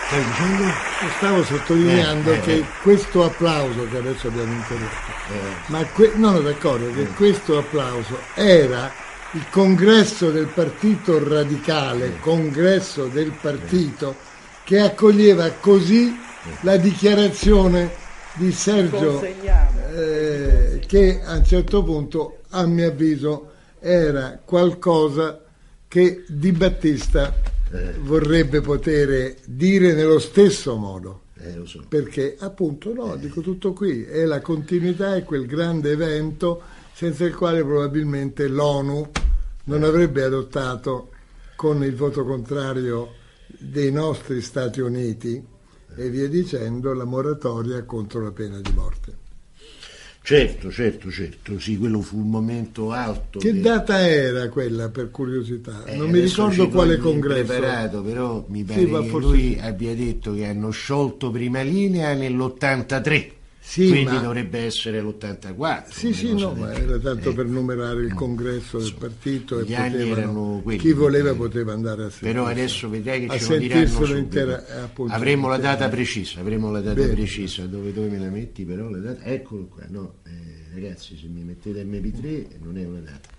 stai dicendo? Stavo sottolineando che questo applauso che adesso abbiamo interrotto, no, d'accordo, che questo applauso era il congresso del partito radicale, congresso del partito che accoglieva così la dichiarazione di Sergio, che a un certo punto, a mio avviso, era qualcosa che Di Battista vorrebbe poter dire nello stesso modo. Lo so. Perché appunto dico tutto qui, è la continuità, è quel grande evento senza il quale probabilmente l'ONU non avrebbe adottato, con il voto contrario dei nostri Stati Uniti e via dicendo, la moratoria contro la pena di morte. Certo, sì, quello fu un momento alto. Che data era quella, per curiosità? Non mi ricordo quale congresso. Preparato, però mi pare che lui abbia detto che hanno sciolto Prima Linea nell'83. Quindi dovrebbe essere l'84. Ma era tanto per numerare il congresso del partito, gli anni erano quelli, chi voleva poteva andare a sentire. Però adesso vedrai che ce lo diranno avremo la data precisa, dove me la metti però la data? Eccolo qua, ragazzi, se mi mettete MP3 non è una data.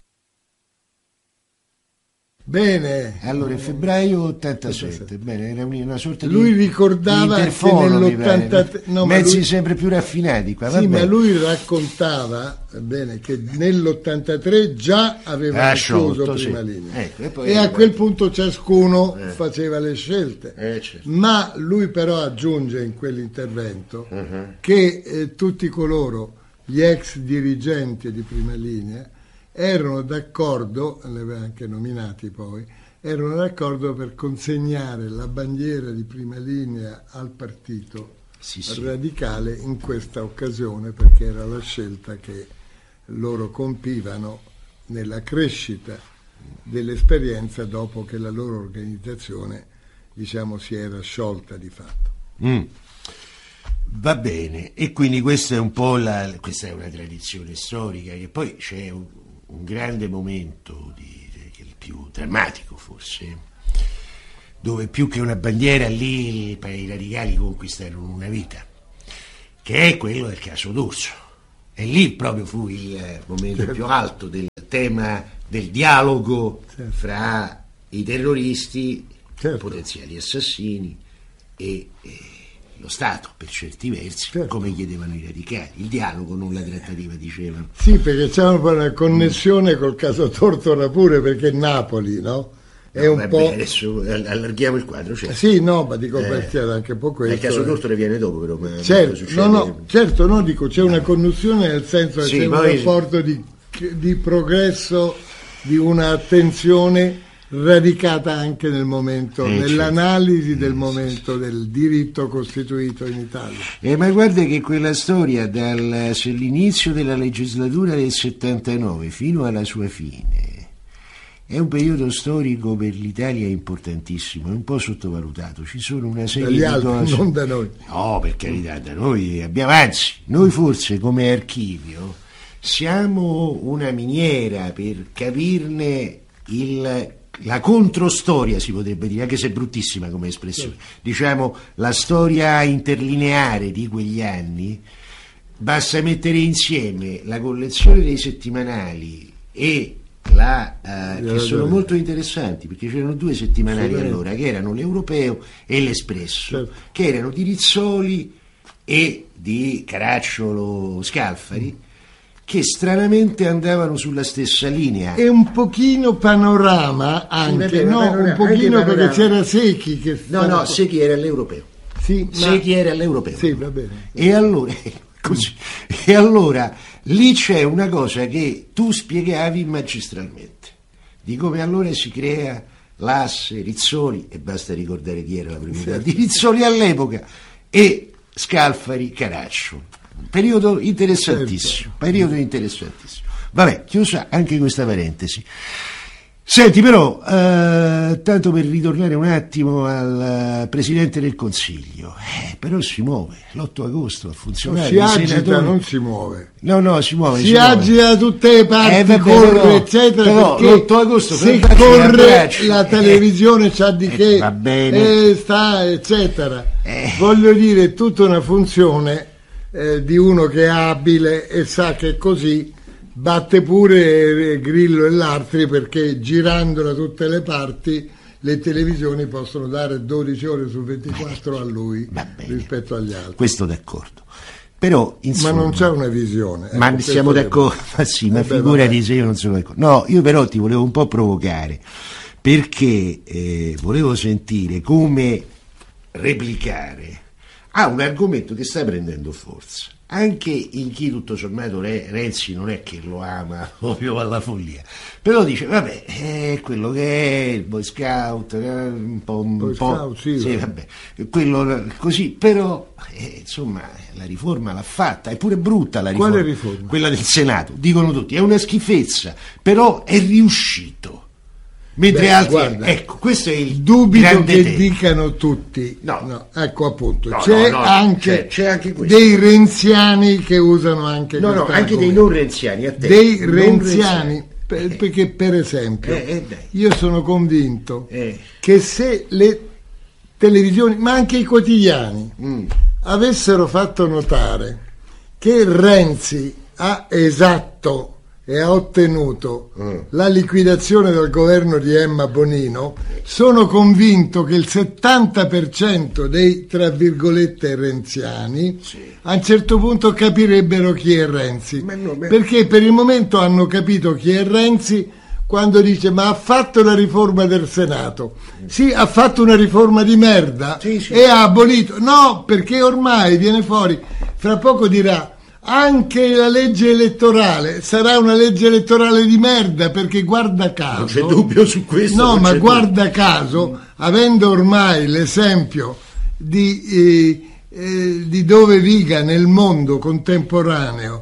Bene. Allora, febbraio 87, bene, era una sorta lui ricordava di che nell'83 mezzi sempre più raffinati qua, ma lui raccontava che nell'83 già aveva chiuso Prima Linea, e a quel punto ciascuno faceva le scelte, certo. Ma lui però aggiunge in quell'intervento che tutti coloro, gli ex dirigenti di Prima Linea, erano d'accordo, li aveva anche nominati poi, erano d'accordo per consegnare la bandiera di Prima Linea al partito radicale in questa occasione, perché era la scelta che loro compivano nella crescita dell'esperienza dopo che la loro organizzazione, si era sciolta di fatto. Va bene, e quindi questa è un po' questa è una tradizione storica, che poi c'è un grande momento, che è il più drammatico forse, dove più che una bandiera lì i radicali conquistarono una vita, che è quello del caso D'Urso. E lì proprio fu il momento più alto del tema del dialogo fra i terroristi, potenziali assassini e lo Stato, per certi versi, come chiedevano i radicali. Il dialogo, non la trattativa, dicevano. Sì, perché c'era poi una connessione col caso Tortora pure, perché Napoli, no? È un po'... Adesso allarghiamo il quadro, certo. Sì, ma dico, perché era anche un po' questo. Il caso Tortora viene dopo, però. Dico, c'è una connessione, nel senso che c'è un rapporto di progresso, di una attenzione radicata anche nel momento, nell'analisi del momento del diritto costituito in Italia. Ma guarda che quella storia dall'inizio della legislatura del 79 fino alla sua fine è un periodo storico per l'Italia importantissimo, è un po' sottovalutato. Ci sono una serie di cose, non da noi. No, per carità, da noi abbiamo, anzi, noi forse come archivio siamo una miniera per capirne la controstoria, si potrebbe dire, anche se è bruttissima come espressione, la storia interlineare di quegli anni. Basta mettere insieme la collezione dei settimanali e che sono molto interessanti, perché c'erano due settimanali allora, che erano l'Europeo e l'Espresso, che erano di Rizzoli e di Caracciolo Scalfari, che stranamente andavano sulla stessa linea. E un pochino Panorama anche, un pochino, perché c'era Secchi che Secchi era all'Europeo. Secchi era all'Europeo. Sì, va bene. E allora lì c'è una cosa che tu spiegavi magistralmente, di come allora si crea l'asse Rizzoli, e basta ricordare chi era la proprietà di Rizzoli all'epoca, e Scalfari Caracciolo. Periodo interessantissimo. Vabbè, chiusa anche questa parentesi. Senti, però, tanto per ritornare un attimo al Presidente del Consiglio, però si muove, l'8 agosto ha funzionato. Si agita, non si muove. No, si muove. Si agita da tutte le parti, corre, però, eccetera, però, perché l'8 agosto se corre la televisione c'ha di che, va bene. sta, eccetera. Voglio dire, è tutta una funzione di uno che è abile e sa che così batte pure Grillo e l'altri, perché girando da tutte le parti le televisioni possono dare 12 ore su 24 a lui rispetto agli altri. Questo d'accordo. Però, insomma, ma non c'è una visione. Ma siamo d'accordo, ma sì, ma figurati se io non sono d'accordo. No, io però ti volevo un po' provocare, perché volevo sentire come replicare a un argomento che sta prendendo forza. Anche in chi tutto sommato Renzi non è che lo ama proprio alla follia, però dice vabbè, è quello che è il Boy Scout, un po', sì, vabbè, quello così, però insomma la riforma l'ha fatta, è pure brutta la riforma. Quale riforma? Quella del Senato, dicono tutti, è una schifezza, però è riuscito. Mentre altri, guarda, ecco, questo è il dubito che tema. Dicano tutti. No. Ecco appunto, No, c'è anche questo. Dei renziani che usano anche questo. No, anche dei non renziani, a te. Dei renziani, perché per esempio dai. io sono convinto che se le televisioni, ma anche i quotidiani, avessero fatto notare che Renzi ha esatto e ha ottenuto la liquidazione del governo di Emma Bonino, sono convinto che il 70% dei, tra virgolette, renziani a un certo punto capirebbero chi è Renzi. Perché per il momento hanno capito chi è Renzi quando dice ma ha fatto la riforma del Senato. Sì, ha fatto una riforma di merda e ha abolito. No, perché ormai viene fuori, fra poco dirà anche la legge elettorale sarà una legge elettorale di merda, perché guarda caso, non c'è dubbio su questo. No, ma guarda caso, avendo ormai l'esempio di dove viga nel mondo contemporaneo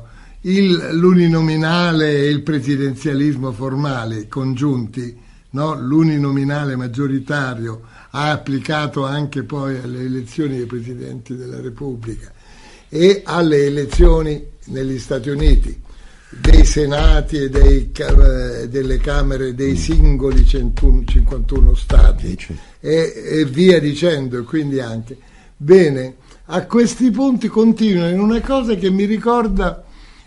l'uninominale e il presidenzialismo formale congiunti, no? L'uninominale maggioritario ha applicato anche poi alle elezioni dei presidenti della Repubblica e alle elezioni negli Stati Uniti dei senati e delle camere dei singoli 51 stati e via dicendo, e quindi anche bene, a questi punti continuano in una cosa che mi ricorda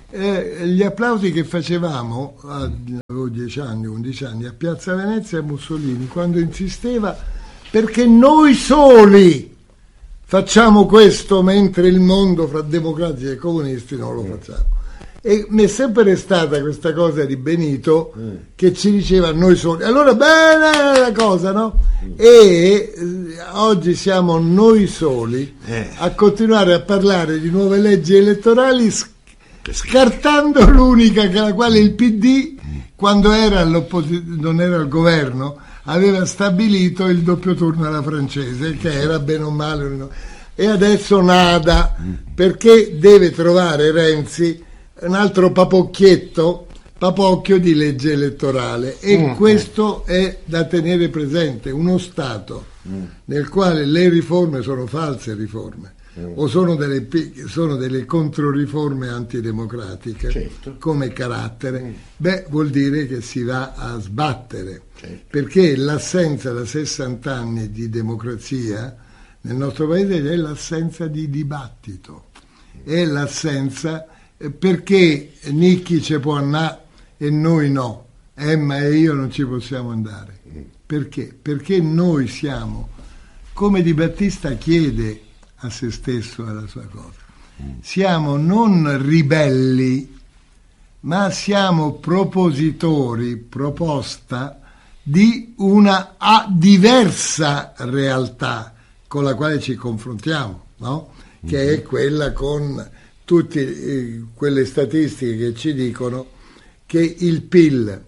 gli applausi che facevamo avevo 10 anni, 11 anni, a Piazza Venezia a Mussolini, quando insisteva perché noi soli facciamo questo mentre il mondo fra democratici e comunisti non lo facciamo. E mi è sempre stata questa cosa di Benito che ci diceva noi soli. Allora bene la cosa, no? E oggi siamo noi soli a continuare a parlare di nuove leggi elettorali scartando l'unica, che la quale il PD, quando era non era al governo, aveva stabilito il doppio turno alla francese, che era bene o male, e adesso nada, perché deve trovare Renzi un altro papocchio di legge elettorale, e questo è da tenere presente. Uno Stato nel quale le riforme sono false riforme o sono delle controriforme antidemocratiche, come carattere, vuol dire che si va a sbattere, perché l'assenza da 60 anni di democrazia nel nostro paese è l'assenza di dibattito, è l'assenza, perché Nicchi ci può andare e noi no, Emma e io non ci possiamo andare. Perché? Perché noi siamo, come Di Battista chiede a se stesso e alla sua cosa, siamo non ribelli, ma siamo propositori, proposta di una diversa realtà con la quale ci confrontiamo, no? Che è quella con tutte quelle statistiche che ci dicono che il PIL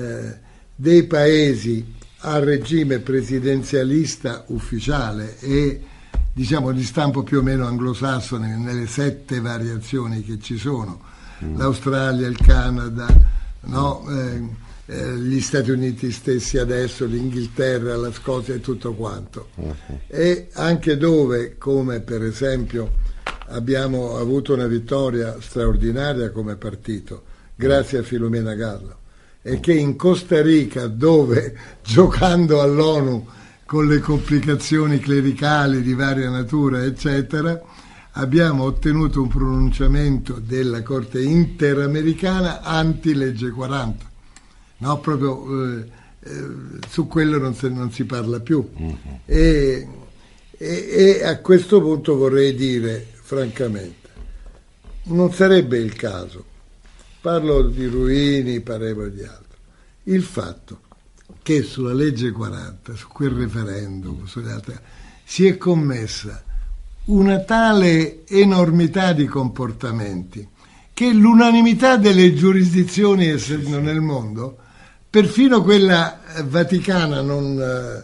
dei paesi a regime presidenzialista ufficiale e diciamo di stampo più o meno anglosassone nelle 7 variazioni che ci sono, l'Australia, il Canada, no? gli Stati Uniti stessi adesso, l'Inghilterra, la Scozia e tutto quanto. E anche dove, come per esempio, abbiamo avuto una vittoria straordinaria come partito, grazie a Filomena Gallo, e che in Costa Rica, dove giocando all'ONU con le complicazioni clericali di varia natura, eccetera, abbiamo ottenuto un pronunciamento della Corte Interamericana anti-legge 40. No, proprio su quello non si parla più. E a questo punto vorrei dire, francamente, non sarebbe il caso, parlo di Ruini, parlo di altro, il fatto che sulla legge 40, su quel referendum, sulle altre, si è commessa una tale enormità di comportamenti che l'unanimità delle giurisdizioni nel mondo, perfino quella vaticana, non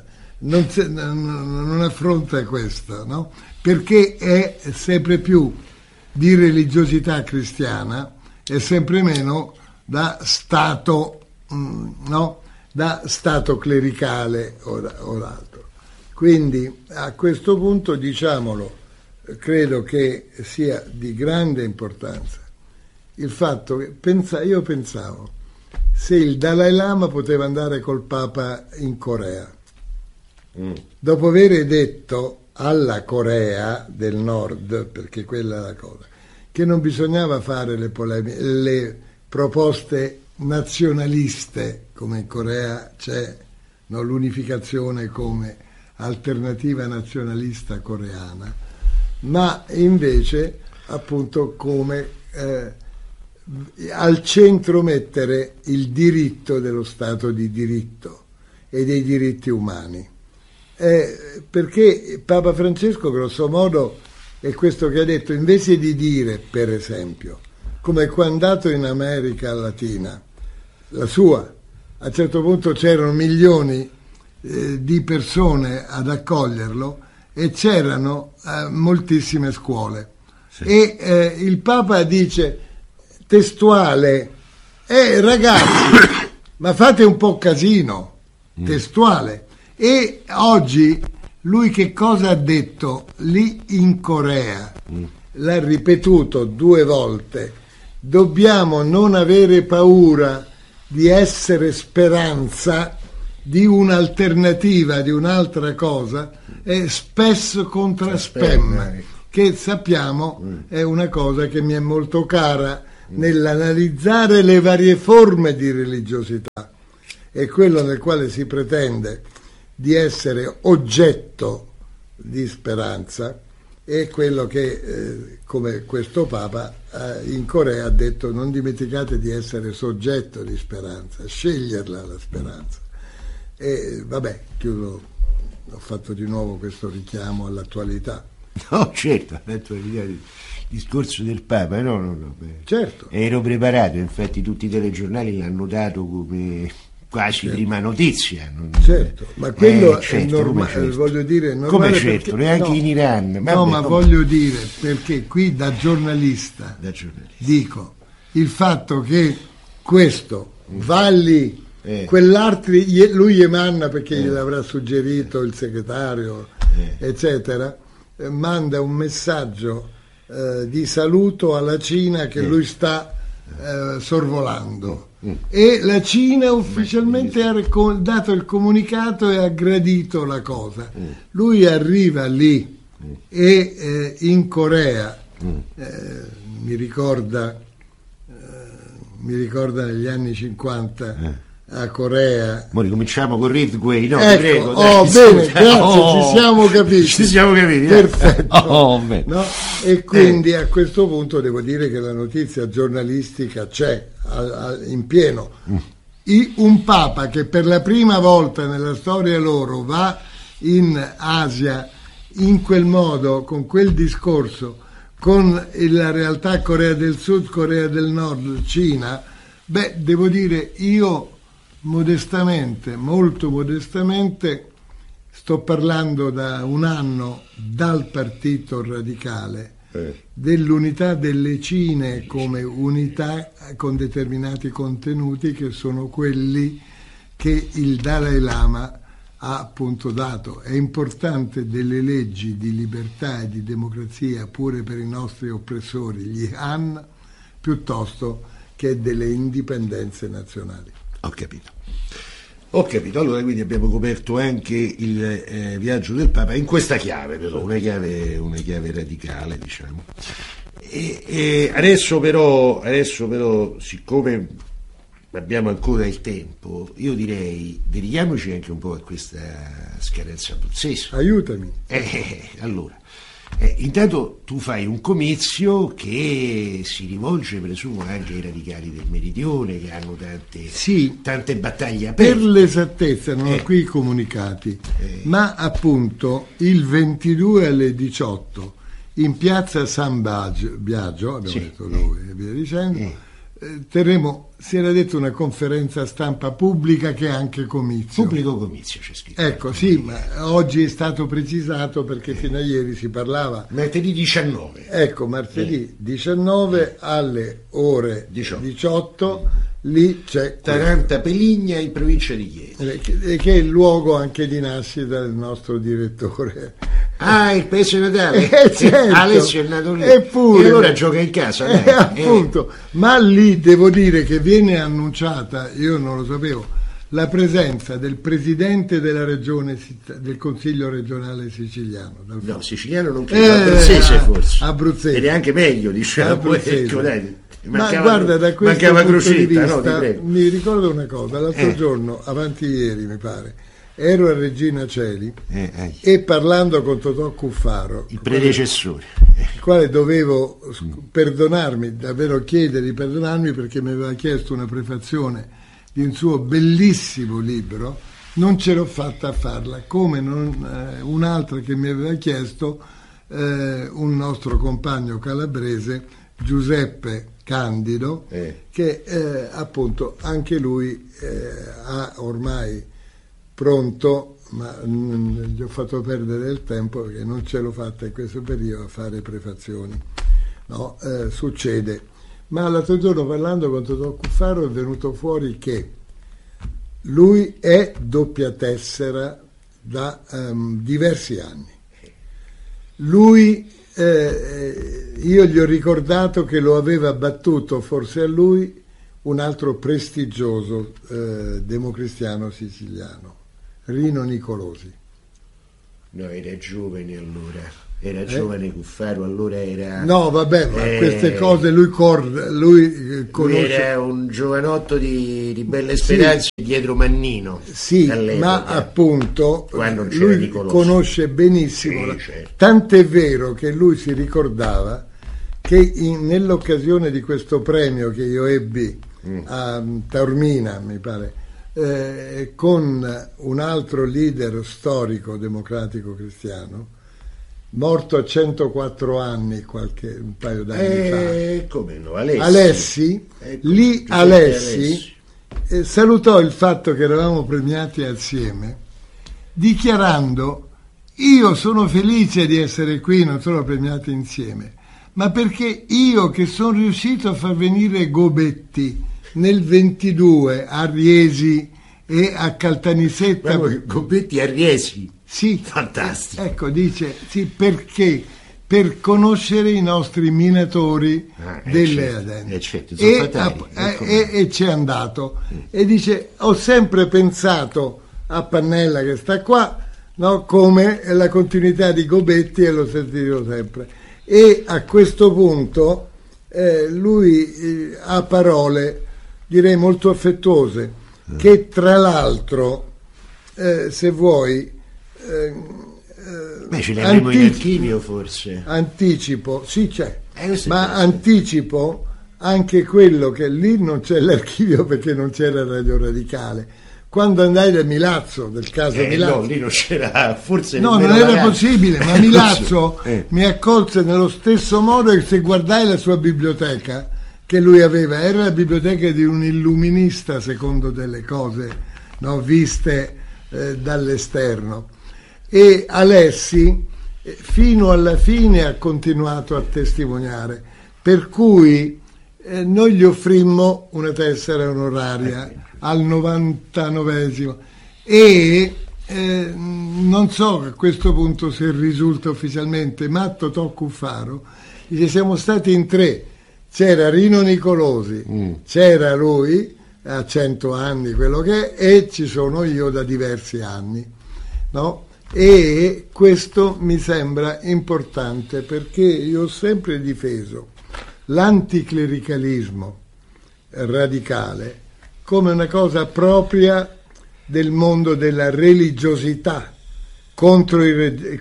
affronta questo, no? Perché è sempre più di religiosità cristiana e sempre meno da Stato, no? Da Stato clericale o altro. Quindi a questo punto, diciamolo, credo che sia di grande importanza il fatto che io pensavo se il Dalai Lama poteva andare col Papa in Corea, dopo aver detto alla Corea del Nord, perché quella è la cosa, che non bisognava fare le proposte nazionaliste, come in Corea c'è, no, l'unificazione come alternativa nazionalista coreana, ma invece appunto come al centro mettere il diritto dello Stato di diritto e dei diritti umani. Perché Papa Francesco, grosso modo, è questo che ha detto, invece di dire, per esempio, come quando è andato in America Latina, la sua, a un certo punto c'erano milioni di persone ad accoglierlo e c'erano moltissime scuole. Sì. E il Papa dice, testuale, ragazzi, ma fate un po' casino, testuale. E oggi lui che cosa ha detto lì in Corea? L'ha ripetuto 2 volte, dobbiamo non avere paura di essere speranza di un'alternativa, di un'altra cosa, è spesso contra spam, che sappiamo è una cosa che mi è molto cara nell'analizzare le varie forme di religiosità, è quello nel quale si pretende di essere oggetto di speranza, è quello che, come questo Papa in Corea ha detto, non dimenticate di essere soggetto di speranza, sceglierla la speranza. E vabbè, chiudo, ho fatto di nuovo questo richiamo all'attualità. No, certo, il discorso del Papa, no. Certo. Ero preparato, infatti tutti i telegiornali l'hanno dato come quasi prima notizia. Certo, ma quello è normale, certo. Voglio dire, normale. Come certo, perché, neanche in Iran. Voglio dire, perché qui da giornalista dico, il fatto che questo Valli, quell'altri, lui emana perché gliel'avrà suggerito il segretario, eccetera, manda un messaggio di saluto alla Cina che lui sta sorvolando. E la Cina ufficialmente ha dato il comunicato e ha gradito la cosa. Lui arriva lì e in Corea mi ricorda negli anni 50 a Corea. Ora cominciamo con Ridgway, no? Ecco, prego, bene, grazie, ci siamo capiti. Perfetto. No? E quindi a questo punto devo dire che la notizia giornalistica c'è in pieno. Un Papa che per la prima volta nella storia loro va in Asia in quel modo, con quel discorso, con la realtà Corea del Sud, Corea del Nord, Cina, devo dire, io modestamente, molto modestamente, sto parlando da un anno dal Partito Radicale dell'unità delle Cine come unità con determinati contenuti che sono quelli che il Dalai Lama ha appunto dato. È importante delle leggi di libertà e di democrazia pure per i nostri oppressori, gli Han, piuttosto che delle indipendenze nazionali. Ho capito, allora quindi abbiamo coperto anche il viaggio del Papa in questa chiave, però una chiave radicale, diciamo. E adesso però, siccome abbiamo ancora il tempo, io direi dedichiamoci anche un po' a questa scadenza abruzzese. Aiutami. Allora, intanto tu fai un comizio che si rivolge, presumo, anche ai radicali del Meridione, che hanno tante battaglie aperte. Per l'esattezza non ho qui i comunicati, ma appunto il 22 alle 18 in piazza San Biagio, abbiamo detto dove e via dicendo, terremo, si era detto, una conferenza stampa pubblica che è anche comizio. Pubblico comizio c'è scritto. Ecco, sì, ma oggi è stato precisato perché fino a ieri si parlava. Martedì 19. Ecco, martedì 19 alle ore 18, lì c'è Taranta Peligna in provincia di Chieti. Che è il luogo anche di nascita del nostro direttore. Ah, il paese natale. Certo. Alessio è nato lì. Eppure, e allora gioca in casa. Appunto. Ma lì devo dire che viene annunciata, io non lo sapevo, la presidente della regione, del Consiglio regionale siciliano. No, siciliano non credo, abruzzese forse. Abruzzese. Ed è anche meglio, diciamo. Abruzzese. Ma guarda, da questo punto di vista, mi ricordo una cosa, l'altro giorno, avanti ieri mi pare, ero a Regina Coeli e parlando con Totò Cuffaro, il predecessore, il quale dovevo perdonarmi, davvero chiedere di perdonarmi perché mi aveva chiesto una prefazione di un suo bellissimo libro, non ce l'ho fatta a farla, come un'altra che mi aveva chiesto un nostro compagno calabrese, Giuseppe Candido, che appunto anche lui ha ormai pronto, ma gli ho fatto perdere il tempo perché non ce l'ho fatta in questo periodo a fare prefazioni, no? Succede. Ma l'altro giorno parlando con Totò Cuffaro è venuto fuori che lui è doppia tessera da diversi anni. Lui, io gli ho ricordato che lo aveva battuto, forse a lui, un altro prestigioso democristiano siciliano, Rino Nicolosi. No, era giovane allora. Era giovane Cuffaro, allora era... No, vabbè, ma queste cose lui conosce... Lui era un giovanotto di belle speranze dietro Mannino. Sì, ma appunto lui conosce benissimo, certo. Tant'è vero che lui si ricordava che nell'occasione di questo premio che io ebbi a Taormina, mi pare, con un altro leader storico democratico cristiano, morto a 104 anni un paio d'anni fa. Come no? Alessi, lì Alessi salutò il fatto che eravamo premiati assieme, dichiarando: io sono felice di essere qui, non solo premiati insieme, ma perché io che sono riuscito a far venire Gobetti nel 22 a Riesi e a Caltanissetta. Gobetti a Riesi? Sì, fantastico. Ecco, dice sì, perché per conoscere i nostri minatori delle Adene. E c'è andato e dice: ho sempre pensato a Pannella che sta qua, no, come la continuità di Gobetti, e lo sentirò sempre. E a questo punto lui ha parole, direi molto affettuose, che tra l'altro, se vuoi, ce le avremo in archivio forse. Anticipo, sì c'è, ma anticipo anche quello che lì non c'è l'archivio perché non c'era Radio Radicale. Quando andai da Milazzo, del caso Milazzo, no, lì non c'era, forse no, non era possibile, ma Milazzo mi accolse nello stesso modo che se guardai la sua biblioteca che lui aveva, era la biblioteca di un illuminista secondo delle cose, no, viste dall'esterno. E Alessi fino alla fine ha continuato a testimoniare, per cui noi gli offrimmo una tessera onoraria al 99esimo e non so a questo punto se risulta ufficialmente, ma Totò Cuffaro dice siamo stati in 3, c'era Rino Nicolosi, c'era lui a 100 anni quello che è, e ci sono io da diversi anni, no? E questo mi sembra importante perché io ho sempre difeso l'anticlericalismo radicale come una cosa propria del mondo della religiosità contro i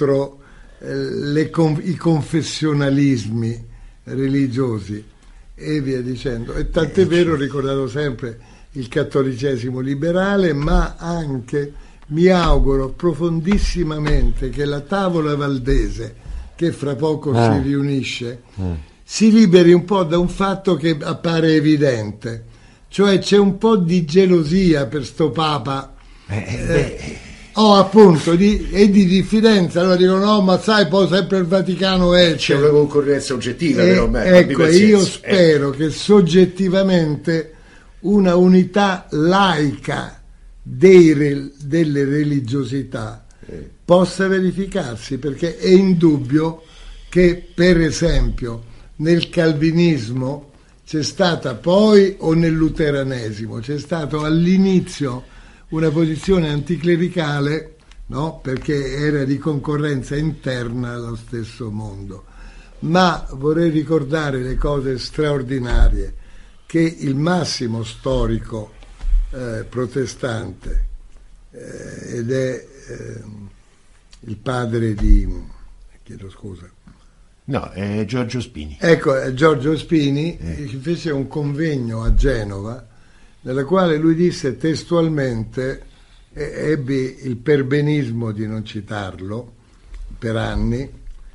confessionalismi religiosi e via dicendo. E tant'è vero, ho ricordato sempre il cattolicesimo liberale, ma anche mi auguro profondissimamente che la tavola valdese, che fra poco si riunisce, si liberi un po' da un fatto che appare evidente, cioè c'è un po' di gelosia per sto Papa appunto e di diffidenza. Allora dicono no, ma sai, poi sempre il Vaticano c'è una concorrenza oggettiva, però ecco, io spero che soggettivamente una unità laica delle religiosità possa verificarsi, perché è indubbio che per esempio nel calvinismo c'è stata poi, o nel luteranesimo, c'è stato all'inizio una posizione anticlericale, no? Perché era di concorrenza interna allo stesso mondo. Ma vorrei ricordare le cose straordinarie che il massimo storico protestante ed è il padre di... chiedo scusa. No, è Giorgio Spini. Ecco, Giorgio Spini fece un convegno a Genova nella quale lui disse testualmente, ebbi il perbenismo di non citarlo per anni,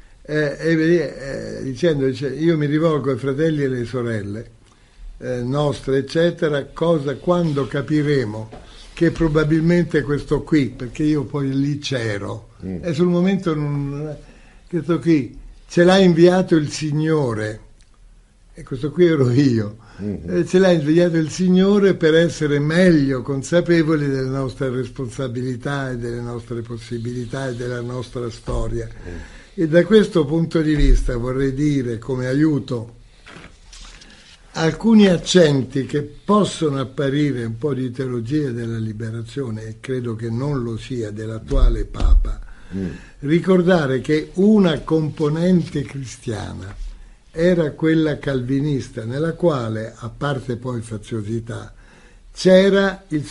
dicendo io mi rivolgo ai fratelli e alle sorelle nostre, eccetera, quando capiremo che probabilmente questo qui, perché io poi lì c'ero, e sul momento questo qui ce l'ha inviato il Signore, e questo qui ero io, ce l'ha inviato il Signore per essere meglio consapevoli delle nostre responsabilità e delle nostre possibilità e della nostra storia. E da questo punto di vista vorrei dire come aiuto alcuni accenti che possono apparire un po' di teologia della liberazione, e credo che non lo sia, dell'attuale Papa. Ricordare che una componente cristiana era quella calvinista, nella quale, a parte poi faziosità, c'era il